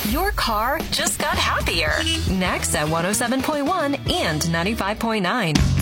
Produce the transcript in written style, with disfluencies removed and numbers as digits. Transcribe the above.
Your car just got happier. Next at 107.1 and 95.9.